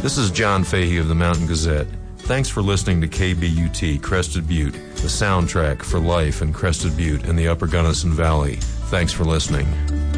This is John Fahey of the Mountain Gazette. Thanks for listening to KBUT Crested Butte, the soundtrack for life in Crested Butte and the Upper Gunnison Valley. Thanks for listening.